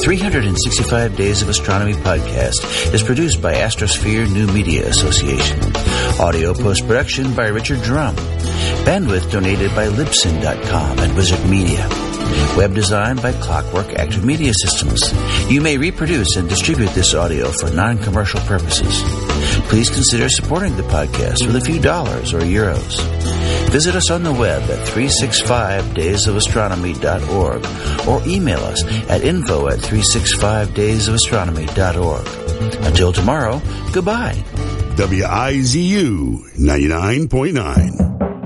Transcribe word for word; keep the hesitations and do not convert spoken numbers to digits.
three hundred sixty-five Days of Astronomy podcast is produced by Astrosphere New Media Association. Audio post-production by Richard Drum. Bandwidth donated by Libsyn dot com and Wizard Media. Web design by Clockwork Active Media Systems. You may reproduce and distribute this audio for non-commercial purposes. Please consider supporting the podcast with a few dollars or euros. Visit us on the web at three sixty-five days of astronomy dot org or email us at info at three sixty-five days of astronomy dot org. Until tomorrow, goodbye. W I Z U ninety-nine point nine.